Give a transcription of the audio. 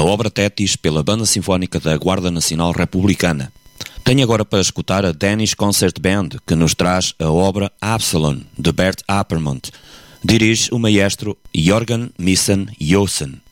obra Tétis pela Banda Sinfónica da Guarda Nacional Republicana. Tenho agora para escutar a Danish Concert Band, que nos traz a obra Absalon, de Bert Appermont. Dirige o maestro Jørgen Missen Johnsen.